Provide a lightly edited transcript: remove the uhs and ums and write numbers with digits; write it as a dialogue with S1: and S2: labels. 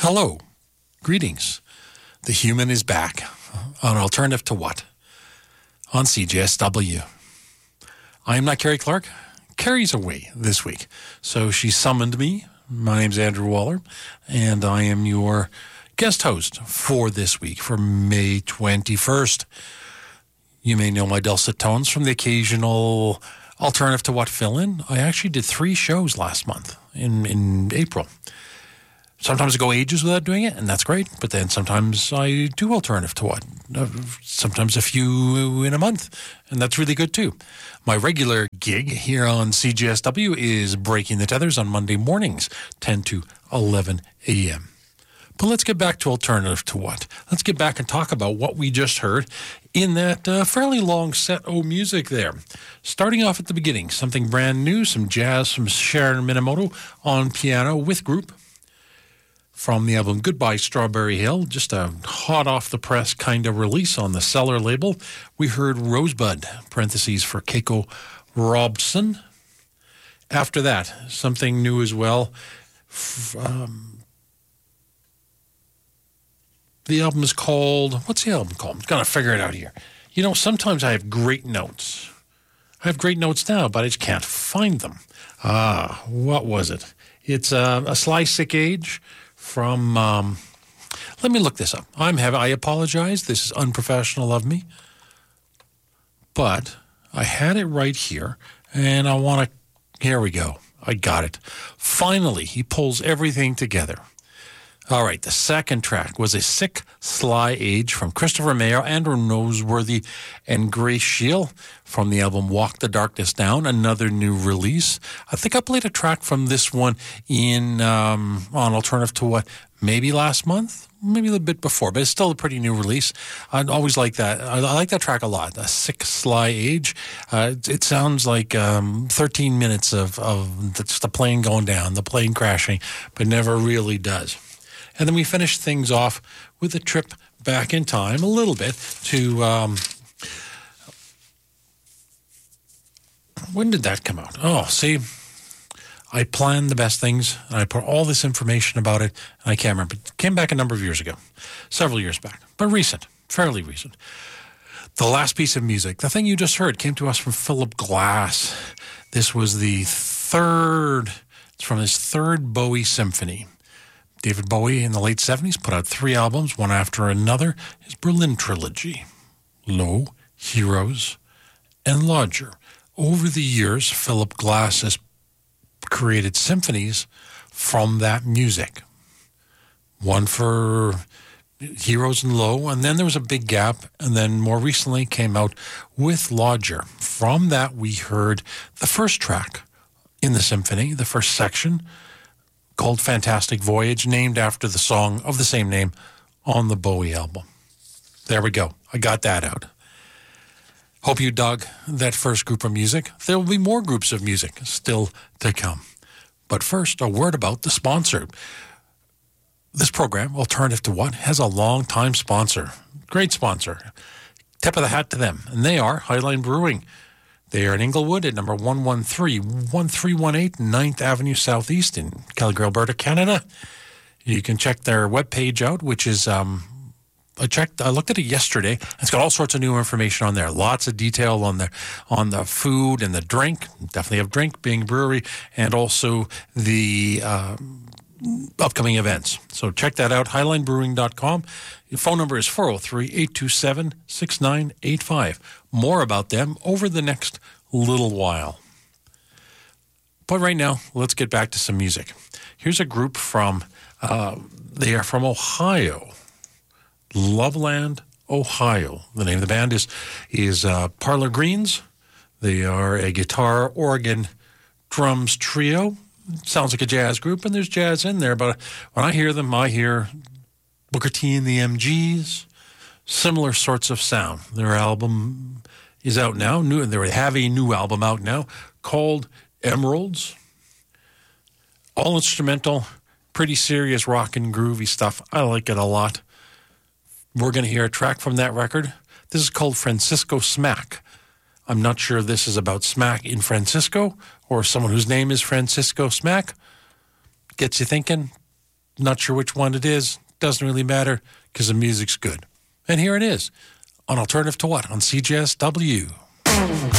S1: Hello, greetings. The human is back on Alternative to What? On CJSW. I am not Carrie Clark. Carrie's away this week, so she summoned me. My name's Andrew Waller, and I am your guest host for this week, for May 21st. You may know my dulcet tones from the occasional Alternative to What fill-in. I actually did 3 shows last month in April. Sometimes I go ages without doing it, and that's great. But then sometimes I do Alternative to What? Sometimes a few in a month, and that's really good too. My regular gig here on CJSW is Breaking the Tethers on Monday mornings, 10 to 11 a.m. But let's get back to Alternative to What? Let's get back and talk about what we just heard in that fairly long set of music there. Starting off at the beginning, something brand new, some jazz from Sharon Minamoto on piano with group. From the album Goodbye Strawberry Hill, just a hot-off-the-press kind of release on the Cellar label, we heard Rosebud, parentheses for Keiko Robson. After that, something new as well. The album is called, what's the album called? I'm going to figure it out here. You know, sometimes I have great notes. I have great notes now, but I just can't find them. What was it? It's A Sly Sick Age. From, let me look this up. I apologize. This is unprofessional of me. But I had it right here, and I want to, here we go. I got it. Finally, he pulls everything together. All right, the second track was A Sick Sly Age from Christopher Mayer, Andrew Noseworthy, and Grace Shield from the album Walk the Darkness Down, another new release. I think I played a track from this one on Alternative to What, maybe last month, maybe a little bit before, but it's still a pretty new release. I always like that. I like that track a lot, A Sick Sly Age. It sounds like 13 minutes of just the plane going down, the plane crashing, but never really does. And then we finished things off with a trip back in time a little bit to, when did that come out? Oh, see, I planned the best things, and I put all this information about it, and I can't remember. It came back a number of years ago, several years back, but recent, fairly recent. The last piece of music, the thing you just heard, came to us from Philip Glass. This was it's from his third Bowie symphony. David Bowie in the late 70s put out 3 albums, one after another, his Berlin trilogy, Low, Heroes, and Lodger. Over the years, Philip Glass has created symphonies from that music. One for Heroes and Low, and then there was a big gap, and then more recently came out with Lodger. From that, we heard the first track in the symphony, the first section, called Fantastic Voyage, named after the song of the same name on the Bowie album. There we go. I got that out. Hope you dug that first group of music. There will be more groups of music still to come. But first, a word about the sponsor. This program, Alternative to What, has a long-time sponsor. Great sponsor. Tip of the hat to them. And they are Highline Brewing. They are in Inglewood at number 113-1318 9th Avenue Southeast in Calgary, Alberta, Canada. You can check their webpage out, which is, I looked at it yesterday. It's got all sorts of new information on there. Lots of detail on the food and the drink. Definitely have drink, being a brewery, and also the upcoming events. So check that out, highlinebrewing.com. Your phone number is 403-827-6985. More about them over the next little while. But right now, let's get back to some music. Here's a group they are from Ohio, Loveland, Ohio. The name of the band is Parlor Greens. They are a guitar, organ, drums trio. Sounds like a jazz group, and there's jazz in there, but when I hear them, I hear Booker T and the MGs, similar sorts of sound. Their album is out now. They have a new album out now called Emeralds. All instrumental, pretty serious rock and groovy stuff. I like it a lot. We're going to hear a track from that record. This is called Francisco Smack. I'm not sure if this is about smack in Francisco or someone whose name is Francisco Smack. Gets you thinking. Not sure which one it is. Doesn't really matter because the music's good. And here it is on Alternative to What? On CJSW.